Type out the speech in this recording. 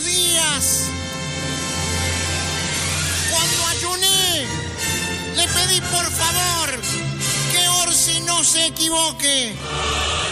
días, cuando ayuné, le pedí por favor que Orsi no se equivoque.